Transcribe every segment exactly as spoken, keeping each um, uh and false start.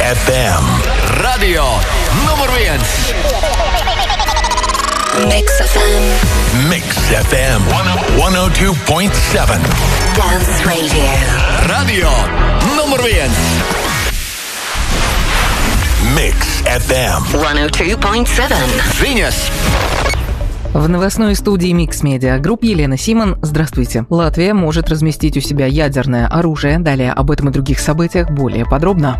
эф эм. Radio numur viens. Mix эф эм. Mix эф эм сто два и семь. Dance Radio. Radio numur viens. Mix эф эм сто два и семь. Viņas. В новостной студии Mix Media Group Елена Симон. Здравствуйте. Латвия может разместить у себя ядерное оружие. Далее об этом и других событиях более подробно.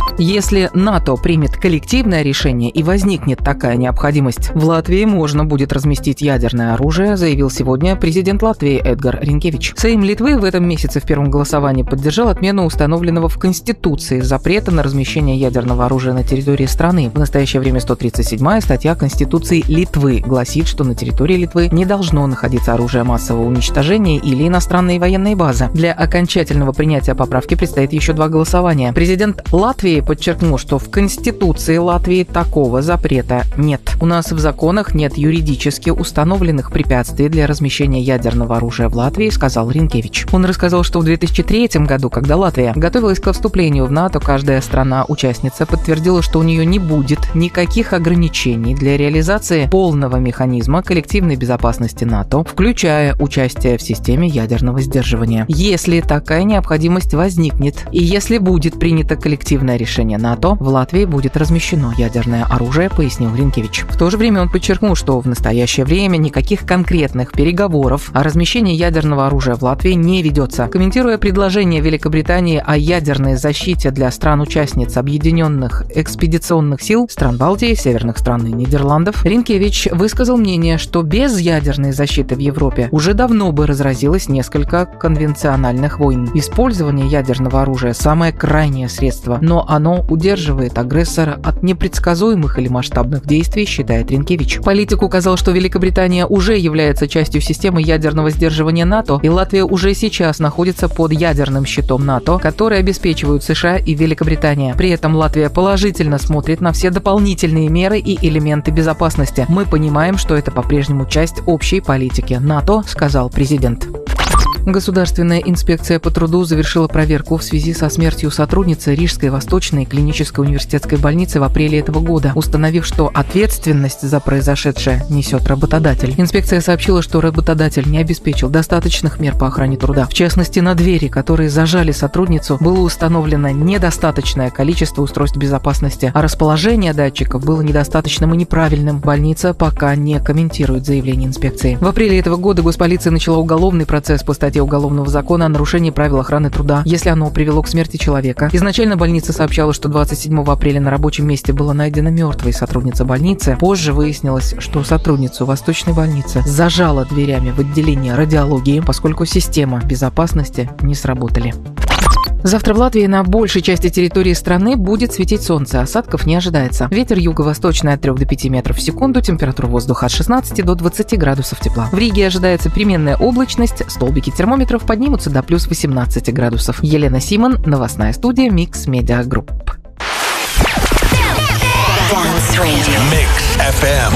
Если НАТО примет коллективное решение и возникнет такая необходимость, в Латвии можно будет разместить ядерное оружие, заявил сегодня президент Латвии Эдгар Ринкевич. Сейм Литвы в этом месяце в первом голосовании поддержал отмену установленного в Конституции запрета на размещение ядерного оружия на территории страны. В настоящее время сто тридцать седьмая статья Конституции Литвы гласит, что на территории Литвы не должно находиться оружие массового уничтожения или иностранные военные базы. Для окончательного принятия поправки предстоит еще два голосования. Президент Латвии подчеркнул, что в Конституции Латвии такого запрета нет. У нас в законах нет юридически установленных препятствий для размещения ядерного оружия в Латвии, сказал Ринкевич. Он рассказал, что в две тысячи третьем году, когда Латвия готовилась к вступлению в НАТО, каждая страна-участница подтвердила, что у нее не будет никаких ограничений для реализации полного механизма коллективной безопасности НАТО, включая участие в системе ядерного сдерживания. Если такая необходимость возникнет и если будет принято коллективное решение НАТО, в Латвии будет размещено ядерное оружие, пояснил Ринкевич. В то же время он подчеркнул, что в настоящее время никаких конкретных переговоров о размещении ядерного оружия в Латвии не ведется. Комментируя предложение Великобритании о ядерной защите для стран-участниц Объединенных экспедиционных сил, стран Балтии, северных стран и Нидерландов, Ринкевич высказал мнение, что без ядерной защиты в Европе уже давно бы разразилось несколько конвенциональных войн. Использование ядерного оружия – самое крайнее средство, но оно удерживает агрессора от непредсказуемых или масштабных действий, считает Ринкевич. Политик указал, что Великобритания уже является частью системы ядерного сдерживания НАТО, и Латвия уже сейчас находится под ядерным щитом НАТО, который обеспечивают США и Великобритания. При этом Латвия положительно смотрит на все дополнительные меры и элементы безопасности. Мы понимаем, что это по-прежнему часть общей политики НАТО, сказал президент. Государственная инспекция по труду завершила проверку в связи со смертью сотрудницы Рижской Восточной клинической университетской больницы в апреле этого года, установив, что ответственность за произошедшее несет работодатель. Инспекция сообщила, что работодатель не обеспечил достаточных мер по охране труда. В частности, на двери, которые зажали сотрудницу, было установлено недостаточное количество устройств безопасности, а расположение датчиков было недостаточным и неправильным. Больница пока не комментирует заявление инспекции. В апреле этого года госполиция начала уголовный процесс по статье Уголовного закона о нарушении правил охраны труда, если оно привело к смерти человека. Изначально больница сообщала, что двадцать седьмого апреля на рабочем месте была найдена мертвой сотрудница больницы. Позже выяснилось, что сотрудницу Восточной больницы зажала дверями в отделение радиологии, поскольку система безопасности не сработали. Завтра в Латвии на большей части территории страны будет светить солнце, осадков не ожидается. Ветер юго-восточный от трёх до пяти метров в секунду, температура воздуха от шестнадцати до двадцати градусов тепла. В Риге ожидается переменная облачность, столбики термометров поднимутся до плюс восемнадцати градусов. Елена Симон, новостная студия Mix Media Group. Mix эф эм